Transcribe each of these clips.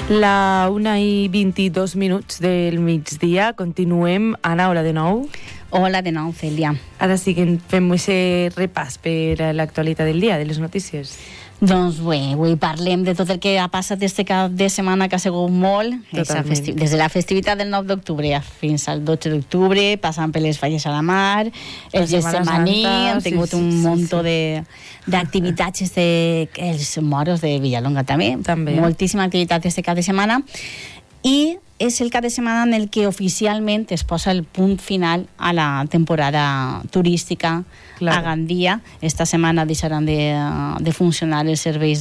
La 1:22 del migdia. Continuem. Anna, hola de nou. Hola de nou, Cèlia. Ara sí que fem aquest repàs per l'actualitat del dia, de les notícies. Doncs bé, avui parlem de tot el que ha passat este cap de setmana, que ha sigut molt. Des de la festivitat del 9 d'octubre fins al 12 d'octubre, passant per les falles a la mar, el Getsemaní, hem tingut un munt d'activitats, els moros de Villalonga també. Moltíssima activitat este cap de setmana. I és el cap de setmana en el que oficialment es posa el punt final a la temporada turística a Gandia. Esta setmana deixaran de funcionar els serveis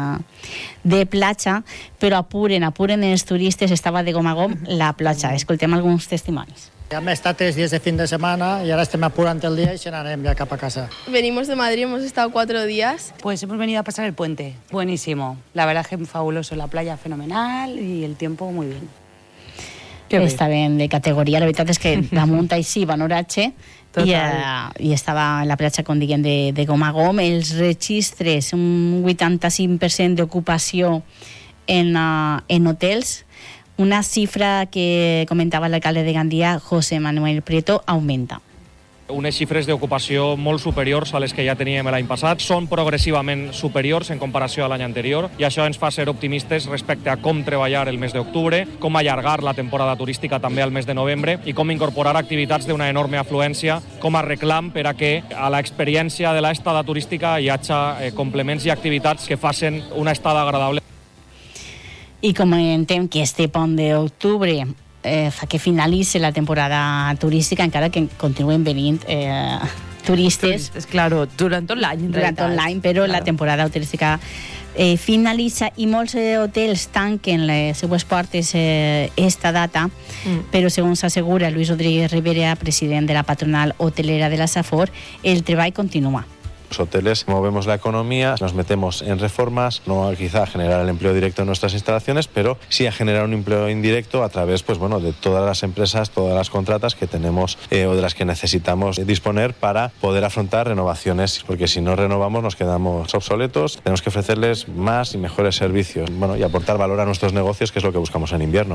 de platja, però apuren els turistes, estava de gom a gom la platja. Escoltem alguns testimonis. Ya me está 3 días de fin de semana y ahora me apurando el día y se narem ya acá para casa. Venimos de Madrid, hemos estado 4 días. Pues hemos venido a pasar el puente. Buenísimo. La verdad es que fabuloso. La playa fenomenal y el tiempo muy bien. Està ben de categoria. La veritat és que damunt així va un oratge i estava en la platja, com diguem, de gom a gom. Els registres, un 85% d'ocupació en hotels. Una xifra que comentava l'alcalde de Gandia, José Manuel Prieto, augmenta. Unes xifres d'ocupació molt superiors a les que ja teníem l'any passat. Són progressivament superiors en comparació a l'any anterior i això ens fa ser optimistes respecte a com treballar el mes d'octubre, com allargar la temporada turística també al mes de novembre i com incorporar activitats d'una enorme afluència com a reclam per a que a l'experiència de l'estada turística hi hagi complements i activitats que facin una estada agradable. I comentem que este pont d'octubre fa que finalitzi la temporada turística, encara que continuen venint turistes. Claro, durant tot l'any. Durant tot l'any, però la temporada turística finalitza i molts hotels tanquen les seues portes esta data, però segons assegura Luis Rodríguez Rivera, president de la patronal hotelera de la Safor, el treball continua. Los hoteles movemos la economía, nos metemos en reformas, no quizá a generar el empleo directo en nuestras instalaciones, pero sí a generar un empleo indirecto a través de todas las empresas, todas las contratas que tenemos o de las que necesitamos disponer para poder afrontar renovaciones, porque si no renovamos nos quedamos obsoletos, tenemos que ofrecerles más y mejores servicios, y aportar valor a nuestros negocios, que es lo que buscamos en invierno.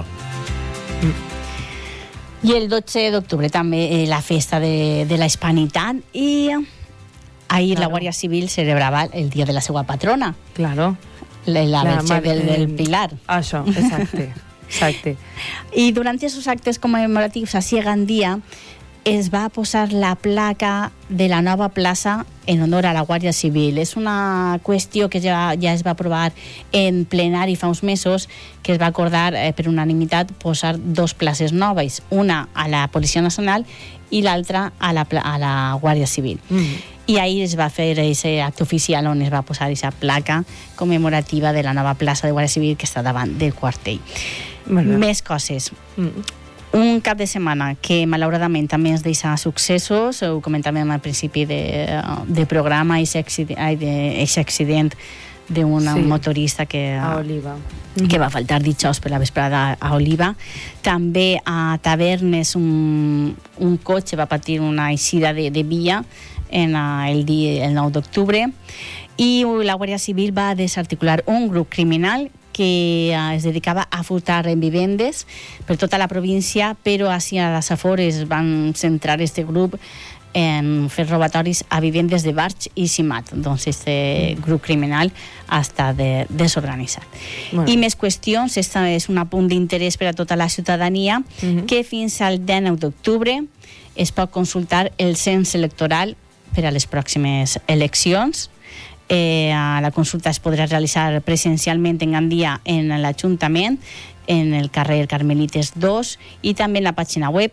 I el 12 d'octubre també la festa de la Hispanitat i ahir la Guàrdia Civil celebrava el dia de la seva patrona. Claro. La Verge del Pilar. Això, exacte. I durant aquests actes commemoratius a Gandia es va posar la placa de la nova plaça en honor a la Guàrdia Civil. És una qüestió que ja es va aprovar en plenari fa uns mesos, que es va acordar per unanimitat posar 2 places noves, una a la Policia Nacional i l'altra a la Guàrdia Civil. I ahir es va fer aquest acte oficial on es va posar aquesta placa commemorativa de la nova plaça de Guàrdia Civil que està davant del quartell. Més coses. Un cap de setmana que malauradament també ens deixa successos, ho comentàvem al principi de programa, aquest accident d'un motorista a Oliva, que va faltar dijous per la vesprada a Oliva. També a Tavernes un cotxe va patir una eixida de via el 9 d'octubre i la Guàrdia Civil va desarticular un grup criminal que es dedicava a furtar en vivendes per tota la província, però així a les afores van centrar este grup en fer robatoris a vivendes de Barx i Simat. Doncs este grup criminal ha estat desorganitzat. I més qüestions, esta és un apunt d'interès per a tota la ciutadania, que fins al 19 d'octubre es pot consultar el cens electoral per a les pròximes eleccions. La consulta es podrà realitzar presencialment en Gandia en l'Ajuntament, en el carrer Carmelites 2 i també en la pàgina web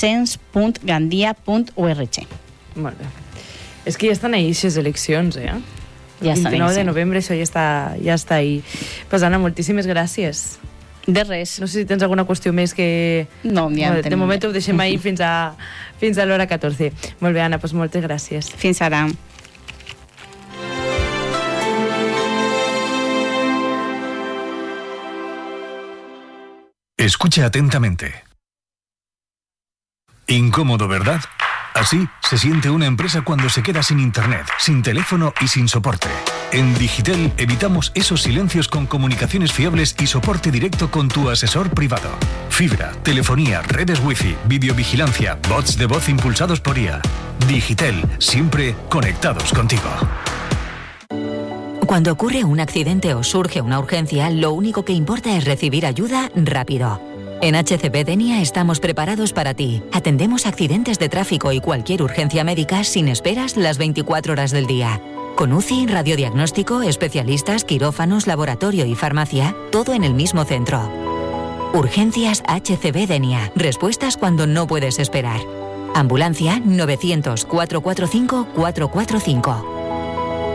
cens.gandia.org. Molt bé. És que ja estan ahí aquestes eleccions, Ja estan ahí. 29 de novembre, això ja està ahí. Pues Anna, moltíssimes gràcies. De res. No sé si tens alguna qüestió més que... No, ja de moment ho deixem ahí fins a l'hora 14. Molt bé, Anna, pues moltes gràcies. Fins ara. Escuche atentamente. Incómodo, ¿verdad? Así se siente una empresa cuando se queda sin internet, sin teléfono y sin soporte. En Digitel evitamos esos silencios con comunicaciones fiables y soporte directo con tu asesor privado. Fibra, telefonía, redes wifi, videovigilancia, bots de voz impulsados por IA. Digitel, siempre conectados contigo. Cuando ocurre un accidente o surge una urgencia, lo único que importa es recibir ayuda rápido. En HCB Denia estamos preparados para ti. Atendemos accidentes de tráfico y cualquier urgencia médica sin esperas las 24 horas del día. Con UCI, radiodiagnóstico, especialistas, quirófanos, laboratorio y farmacia, todo en el mismo centro. Urgencias HCB Denia. Respuestas cuando no puedes esperar. Ambulancia 900 445 445.